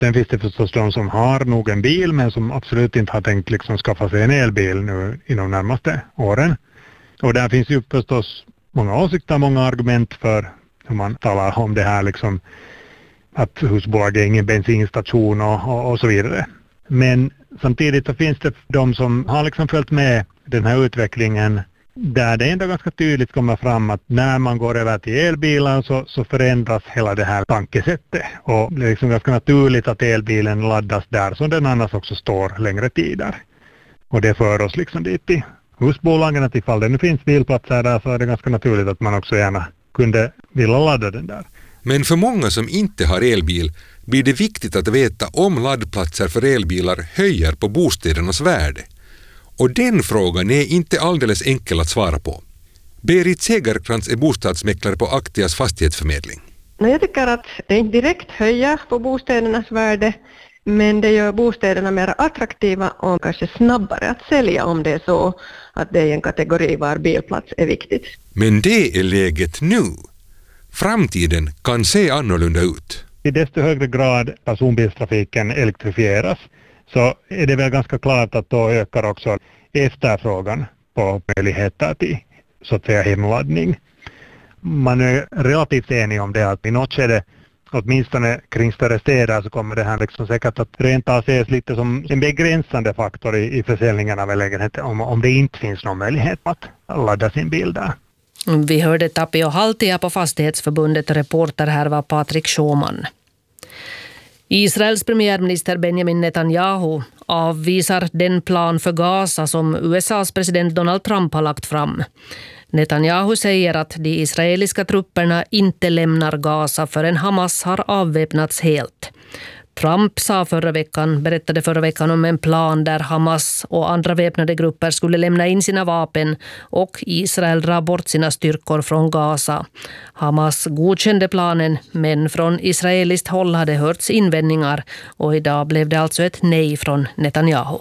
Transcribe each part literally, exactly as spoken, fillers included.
Sen finns det förstås de som har nog en bil men som absolut inte har tänkt liksom skaffa sig en elbil nu inom närmaste åren. Och där finns ju förstås många åsikter, många argument för hur man talar om det här liksom att husbolag är ingen bensinstation och, och, och så vidare. Men samtidigt så finns det de som har liksom följt med den här utvecklingen där det ändå ganska tydligt kommer fram att när man går över till elbilar så, så förändras hela det här tankesättet. Och det är liksom ganska naturligt att elbilen laddas där som den annars också står längre tider. Och det för oss liksom dit till husbolagen att ifall det nu finns bilplatser där så är det ganska naturligt att man också gärna kunde vilja ladda den där. Men för många som inte har elbil blir det viktigt att veta om laddplatser för elbilar höjer på bostädernas värde. Och den frågan är inte alldeles enkel att svara på. Berit Segerkrantz är bostadsmäklare på Aktias fastighetsförmedling. Jag tycker att det inte direkt höjer på bostädernas värde, men det gör bostäderna mer attraktiva och kanske snabbare att sälja om det är så att det är en kategori var bilplats är viktigt. Men det är läget nu. Framtiden kan se annorlunda ut. I desto högre grad personbilstrafiken elektrifieras så är det väl ganska klart att då ökar också efterfrågan på möjligheter till så att säga hemladdning. Man är relativt enig om det att i något skede, åtminstone kring större städer, så kommer det här liksom säkert att renta ses lite som en begränsande faktor i, i försäljningen av en lägenhet om, om det inte finns någon möjlighet att ladda sin bil där. Vi hörde Tapio Haltia på Fastighetsförbundet, reporter här var Patrik Schåman. Israels premiärminister Benjamin Netanyahu avvisar den plan för Gaza som U S A:s president Donald Trump har lagt fram. Netanyahu säger att de israeliska trupperna inte lämnar Gaza förrän Hamas har avväpnats helt. Trump sa förra veckan, berättade förra veckan om en plan där Hamas och andra väpnade grupper skulle lämna in sina vapen och Israel dra bort sina styrkor från Gaza. Hamas godkände planen, men från israeliskt håll hade hörts invändningar och idag blev det alltså ett nej från Netanyahu.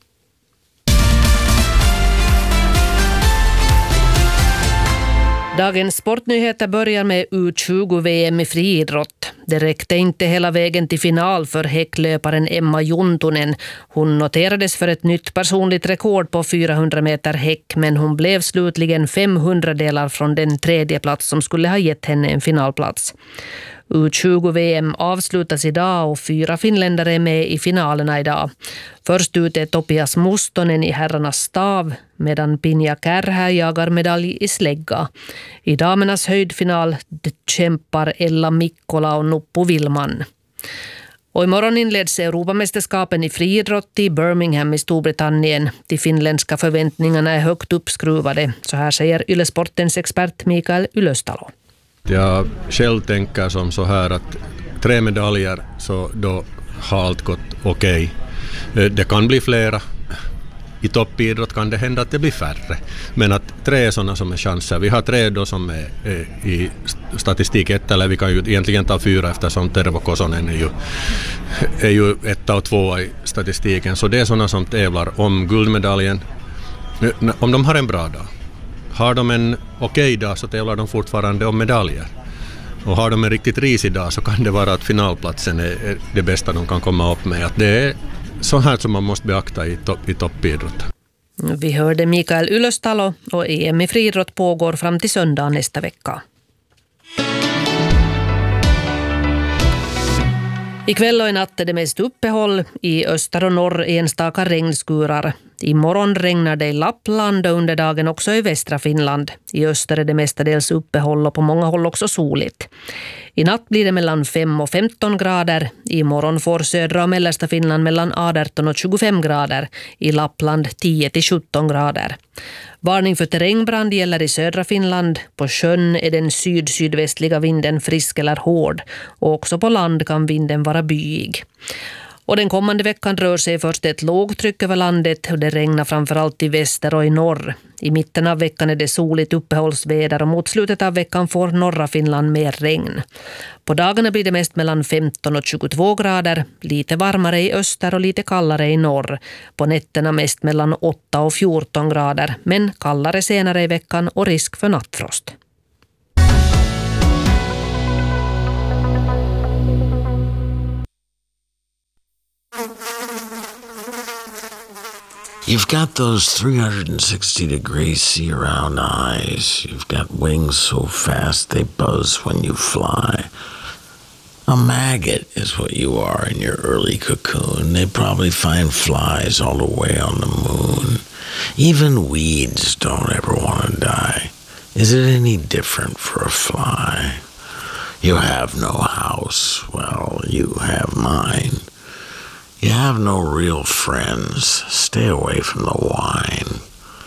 Dagens sportnyheter börjar med U tjugo-V M i friidrott. Det räckte inte hela vägen till final för häcklöparen Emma Juntunen. Hon noterades för ett nytt personligt rekord på fyrahundra meter häck, men hon blev slutligen femhundra delar från den tredje plats som skulle ha gett henne en finalplats. U tjugo-V M avslutas idag och fyra finländare är med i finalerna idag. Först ut är Topias Mustonen i herrarnas stav, medan Pinja Kärhä jagar medalj i slägga. I damernas höjdfinal kämpar Ella Mikkola och Nuppu Vilman. Och imorgon inleds Europamästerskapen i friidrott i Birmingham i Storbritannien. De finländska förväntningarna är högt uppskruvade. Så här säger Yle Sportens expert Mikael Ylöstalo. Jag själv tänker som så här att tre medaljer så då har allt gått okej. Okay. Det kan bli flera. I toppidrott kan det hända att det blir färre. Men att tre är sådana som är chanser. Vi har tre då som är, är i statistik ett, eller vi kan ju egentligen ta fyra eftersom Tervo Kosonen är ju, är ju etta och två i statistiken. Så det är sådana som tävlar om guldmedaljen. Om de har en bra dag. Har de en okej dag så tävlar de fortfarande om medaljer. Och har de en riktigt risig dag så kan det vara att finalplatsen är det bästa de kan komma upp med. Att det är så här som man måste beakta i, topp, i toppidrott. Vi hörde Mikael Ylöstalo och E M i friidrott pågår fram till söndag nästa vecka. Ikväll och i natt är det mest uppehåll. I öster och norr enstaka regnskurar. Imorgon regnar det i Lappland och under dagen också i västra Finland. I öster är det mestadels uppehåll och på många håll också soligt. I natt blir det mellan fem och femton grader. Imorgon får södra och mellersta Finland mellan arton och tjugofem grader. I Lappland tio till sjutton grader. Varning för terrängbrand gäller i södra Finland. På sjön är den syd-sydvästliga vinden frisk eller hård. Och också på land kan vinden vara byig. Och den kommande veckan rör sig först ett lågtryck över landet och det regnar framförallt i väster och i norr. I mitten av veckan är det soligt uppehållsväder och mot slutet av veckan får norra Finland mer regn. På dagarna blir det mest mellan femton och tjugotvå grader, lite varmare i öster och lite kallare i norr. På nätterna mest mellan åtta och fjorton grader, men kallare senare i veckan och risk för nattfrost. You've got those three hundred sixty degree see-around eyes. You've got wings so fast they buzz when you fly. A maggot is what you are in your early cocoon. They probably find flies all the way on the moon. Even weeds don't ever want to die. Is it any different for a fly? You have no house. Well, you have mine. You have no real friends. Stay away from the wine.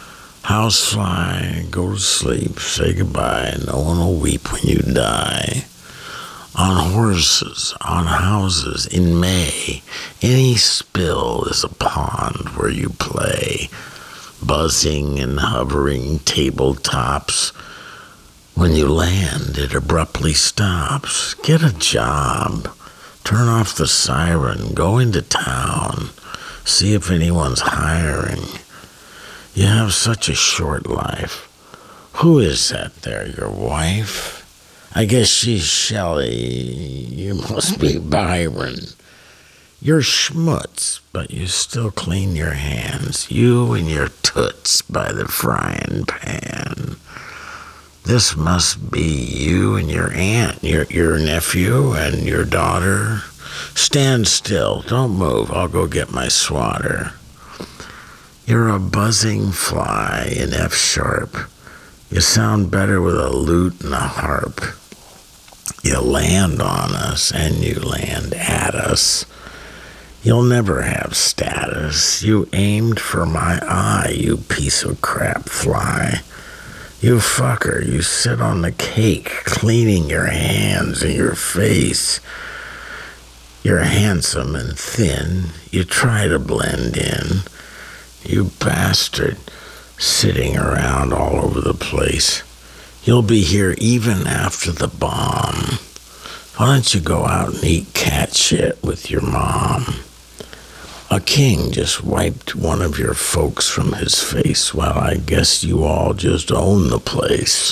Housefly, go to sleep, say goodbye. No one will weep when you die. On horses, on houses, in May, any spill is a pond where you play. Buzzing and hovering tabletops. When you land, it abruptly stops. Get a job. Turn off the siren, go into town, see if anyone's hiring. You have such a short life. Who is that there, your wife? I guess she's Shelley. You must be Byron. You're schmutz, but you still clean your hands. You and your toots by the frying pan. This must be you and your aunt, your your nephew and your daughter. Stand still. Don't move. I'll go get my swatter. You're a buzzing fly in F sharp. You sound better with a lute and a harp. You land on us and you land at us. You'll never have status. You aimed for my eye, you piece of crap fly. You fucker, you sit on the cake, cleaning your hands and your face. You're handsome and thin. You try to blend in. You bastard, sitting around all over the place. You'll be here even after the bomb. Why don't you go out and eat cat shit with your mom? A king just wiped one of your folks from his face. Well, I guess you all just own the place.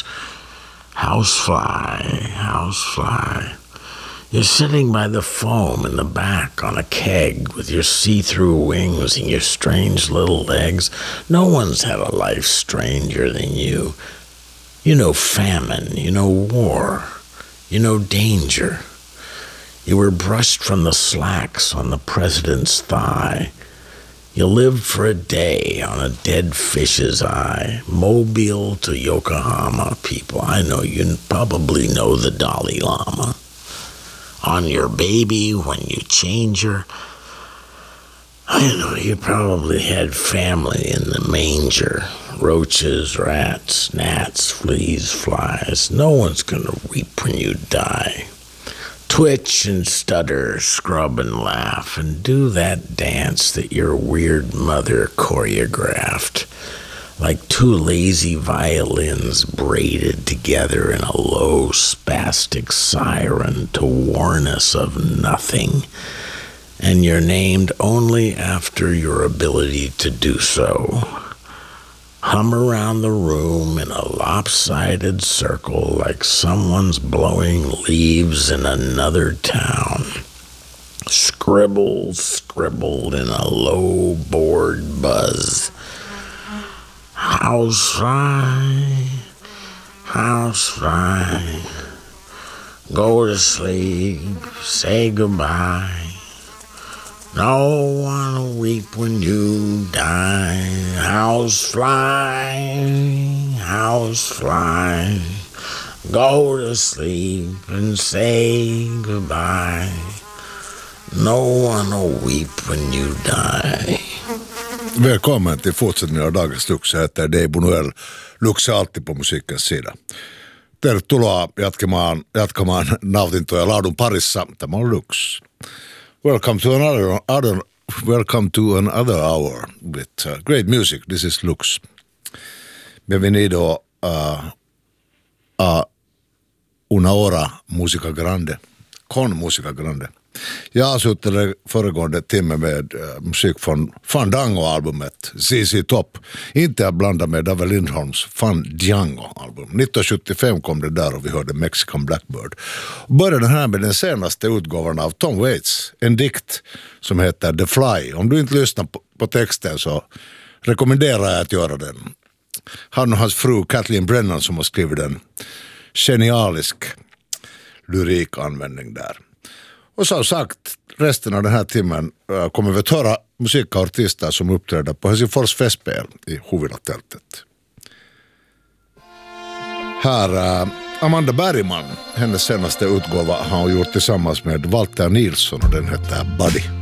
Housefly, housefly. You're sitting by the foam in the back on a keg with your see-through wings and your strange little legs. No one's had a life stranger than you. You know famine, you know war, you know danger. You were brushed from the slacks on the president's thigh. You lived for a day on a dead fish's eye. Mobile to Yokohama, people. I know you probably know the Dalai Lama. On your baby when you change her. I know you probably had family in the manger. Roaches, rats, gnats, fleas, flies. No one's gonna weep when you die. Twitch and stutter, scrub and laugh, and do that dance that your weird mother choreographed, like two lazy violins braided together in a low spastic siren to warn us of nothing, and you're named only after your ability to do so. Hum around the room in a lopsided circle like someone's blowing leaves in another town. Scribble, scribble in a low bored buzz. Housefly, housefly, go to sleep, say goodbye. No one will weep when you die. Housefly, housefly, go to sleep and say goodbye. No one will weep when you die. Välkommen till fortsättningen av dagens Lux. Jag heter Dave Bonuel. Lux är alltid på musikens sida. Tervetuloa jatkamaan, jatkamaan nautintoja laadun parissa. Tämä on Lux. Welcome to another, other, welcome to another hour with uh, great music. This is Lux. Bienvenido a, a una hora musica grande. Con musica grande. Jag avslutade föregående timme med uh, musik från Fandango-albumet C C Top. Inte att blanda med David Lindholms Fandango-album. nittonhundrasjuttiofem kom det där och vi hörde Mexican Blackbird. Och började här med den senaste utgåvan av Tom Waits. En dikt som heter The Fly. Om du inte lyssnar på, på texten så rekommenderar jag att göra den. Han och hans fru Kathleen Brennan som har skrivit den. Genialisk lyrikanvändning där. Och som sagt, resten av den här timmen kommer vi att höra musikartister som uppträder på Helsingfors festspel i Huvilatältet. Här äh, Amanda Bergman, hennes senaste utgåva har hon gjort tillsammans med Walter Nilsson och den heter Buddy.